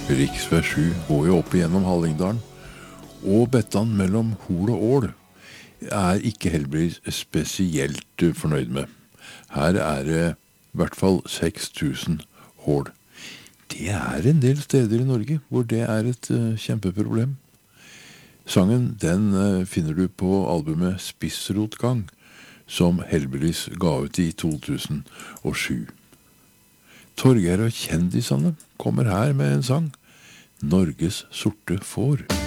Riksvei 7 går jo opp igjennom Hallingdalen, og Bettan mellom Hol og Ål er ikke Hellbillies spesielt fornøyd med. Her er det i hvert fall 6000 hål. Det er en del steder i Norge hvor det er et kjempeproblem. Sangen den finner du på albumet Spissrotgang, som Hellbillies ga ut i 2007. Torgeir og kjendisene kommer her med en sang, Norges sorte får.